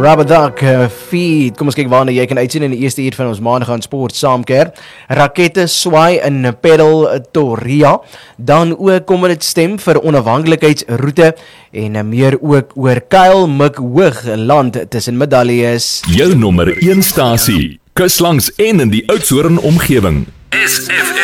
Rubber Duck feed. Kom ons kyk waarna jy kan uitsien in die eerste uur van ons maandag aan sport saamkeer. Rakette swaai in Pedal Toria. Dan ook kom dit stem vir onafhanklikheidsroete en meer ook oor Kyle Mchoog land tussen medaljes. Jou nommer 1 stasie, kus langs en in die Oudtshoorn omgewing. SFM